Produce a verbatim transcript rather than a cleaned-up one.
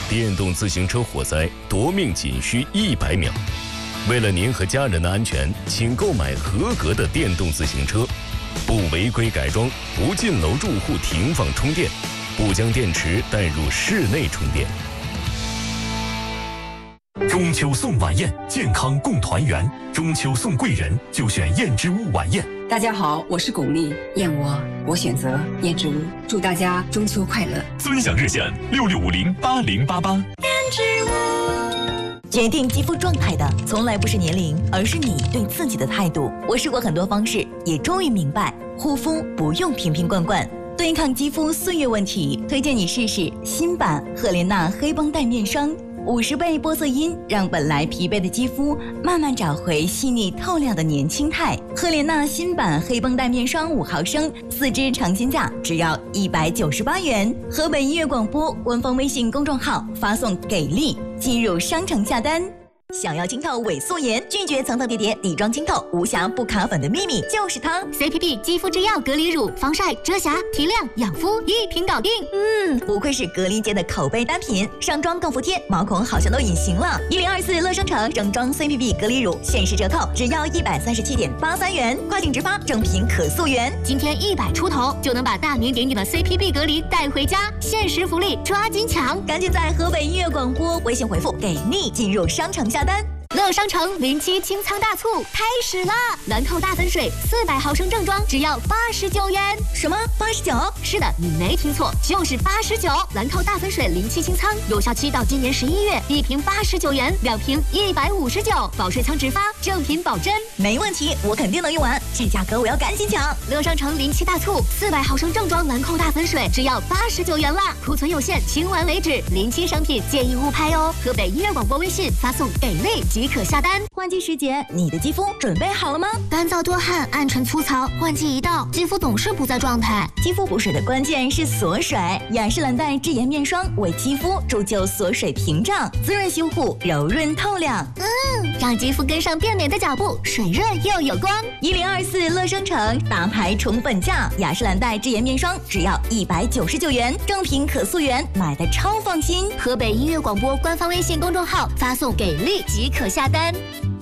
电动自行车火灾夺命仅需一百秒。为了您和家人的安全，请购买合格的电动自行车，不违规改装，不进楼住户停放充电，不将电池带入室内充电。 中秋送晚宴，健康共团圆。中秋送贵人，就选燕之屋晚宴。 大家好，我是巩俐，燕窝我选择燕之屋。祝大家中秋快乐！ 尊享热线六六五零八零八八。 燕之屋。 决定肌肤状态的从来不是年龄，而是你对自己的态度。我试过很多方式，也终于明白，护肤不用瓶瓶罐罐。对抗肌肤岁月问题，推荐你试试新版赫莲娜黑绷带面霜。五十倍玻色因让本来疲惫的肌肤慢慢找回细腻透亮的年轻态。赫莲娜新版黑绷带面霜五毫升，四支尝鲜价只要一百九十八元。河北音乐广播官方微信公众号发送给力，进入商城下单。想要清透伪素颜，拒绝层层叠叠底妆清透，无瑕不卡粉的秘密就是它 C P B 肌肤之钥隔离乳，防晒、遮瑕、提亮、养肤一瓶搞定。 嗯，不愧是隔离界的口碑单品，上妆更服帖，毛孔好像都隐形了。一零二四乐生城整装 C P B 隔离乳限时折扣，只要一百三十七点八三元，快订直发，正品可溯源。 今天一百出头就能把大名鼎鼎的 C P B 隔离带回家，限时福利抓紧抢！ 赶紧在河北音乐广播微信回复给力，进入商城下单。 乐商城零七清仓大促开始啦！兰蔻大粉水四百毫升正装只要八十九元。 什么八十九？ 是的，你没听错，就是八十九。兰蔻大粉水零七清仓有效期到今年十一月，一瓶八十九元，两瓶一百五十九，保水仓直发，正品保真。 没问题，我肯定能用完。这价格我要赶紧抢！ 乐商城零七大促，四百毫升正装兰蔻大粉水只要八十九元啦，库存有限，清完为止。零七商品建议勿拍哦。河北音乐广播微信发送给力即可下单。 换季时节，你的肌肤准备好了吗？ 干燥多汗、暗沉粗糙，换季一到，肌肤总是不在状态。 肌肤补水的关键是锁水，雅诗兰黛智妍面霜为肌肤铸就锁水屏障，滋润修护，柔润透亮。 嗯，让肌肤跟上变美的脚步，水润又有光。 一零二四乐生城大牌宠粉价，雅诗兰黛智妍面霜只要一百九十九元，正品可溯源，买的超放心。 河北音乐广播官方微信公众号发送给力即可下单。